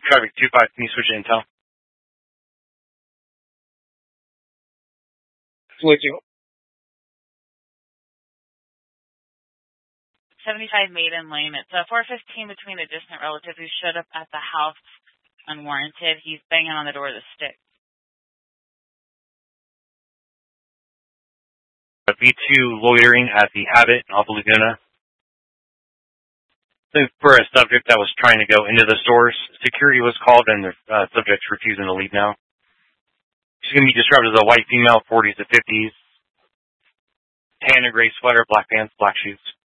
Traffic 25, can you switch to Intel? Switching. 75 Maiden Lane. It's a 415 between a distant relative who showed up at the house unwarranted. He's banging on the door with a stick. B2 loitering at the Habit in Alpha Laguna. For a subject that was trying to go into the stores, security was called and the subject's refusing to leave now. She's going to be described as a white female, 40s to 50s, tan and gray sweater, black pants, black shoes.